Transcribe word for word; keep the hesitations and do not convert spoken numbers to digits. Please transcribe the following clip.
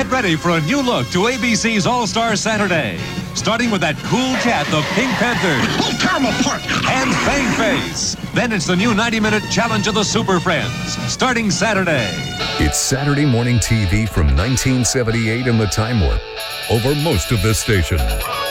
Get ready for a new look to A B C's All-Star Saturday. Starting with that cool cat, the Pink Panther. Oh, tear 'em apart. And Fang Face. Then it's the new ninety-minute Challenge of the Super Friends. Starting Saturday. It's Saturday morning T V from nineteen seventy-eight in the Time Warp. Over most of this station.